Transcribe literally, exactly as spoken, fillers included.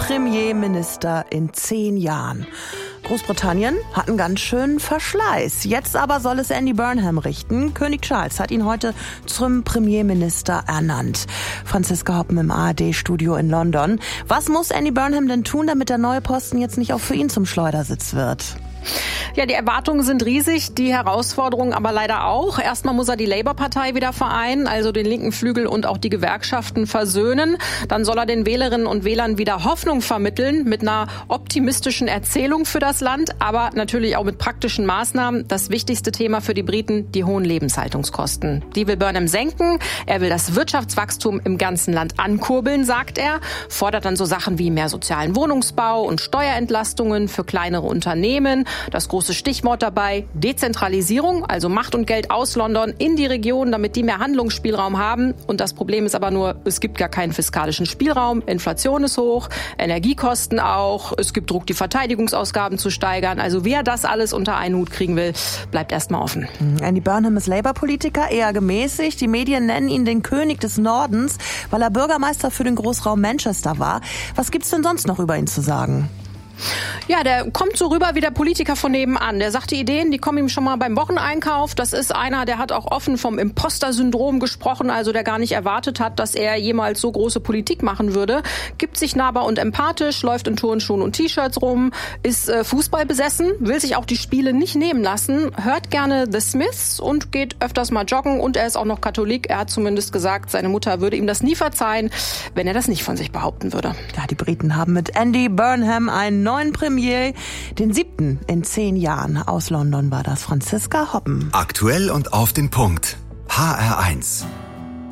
Premierminister in zehn Jahren. Großbritannien hat einen ganz schönen Verschleiß. Jetzt aber soll es Andy Burnham richten. König Charles hat ihn heute zum Premierminister ernannt. Franziska Hoppen im A R D-Studio in London. Was muss Andy Burnham denn tun, damit der neue Posten jetzt nicht auch für ihn zum Schleudersitz wird? Ja, die Erwartungen sind riesig, die Herausforderungen aber leider auch. Erstmal muss er die Labour-Partei wieder vereinen, also den linken Flügel und auch die Gewerkschaften versöhnen. Dann soll er den Wählerinnen und Wählern wieder Hoffnung vermitteln mit einer optimistischen Erzählung für das Land, aber natürlich auch mit praktischen Maßnahmen. Das wichtigste Thema für die Briten, die hohen Lebenshaltungskosten. Die will Burnham senken. Er will das Wirtschaftswachstum im ganzen Land ankurbeln, sagt er. Fordert dann so Sachen wie mehr sozialen Wohnungsbau und Steuerentlastungen für kleinere Unternehmen. Das große Stichwort dabei, Dezentralisierung, also Macht und Geld aus London in die Region, damit die mehr Handlungsspielraum haben. Und das Problem ist aber nur, es gibt gar keinen fiskalischen Spielraum. Inflation ist hoch, Energiekosten auch. Es gibt Druck, die Verteidigungsausgaben zu steigern. Also wer das alles unter einen Hut kriegen will, bleibt erstmal offen. Andy Burnham ist Labour-Politiker, eher gemäßigt. Die Medien nennen ihn den König des Nordens, weil er Bürgermeister für den Großraum Manchester war. Was gibt's denn sonst noch über ihn zu sagen? Ja, der kommt so rüber wie der Politiker von nebenan. Der sagt die Ideen, die kommen ihm schon mal beim Wocheneinkauf. Das ist einer, der hat auch offen vom Imposter-Syndrom gesprochen, also der gar nicht erwartet hat, dass er jemals so große Politik machen würde. Gibt sich nahbar und empathisch, läuft in Turnschuhen und T-Shirts rum, ist äh, Fußball besessen, will sich auch die Spiele nicht nehmen lassen, hört gerne The Smiths und geht öfters mal joggen und er ist auch noch Katholik. Er hat zumindest gesagt, seine Mutter würde ihm das nie verzeihen, wenn er das nicht von sich behaupten würde. Ja, die Briten haben mit Andy Burnham einen neuen Premier, den siebten in zehn Jahren. Aus London war das Franziska Hoppen. Aktuell und auf den Punkt. H R eins.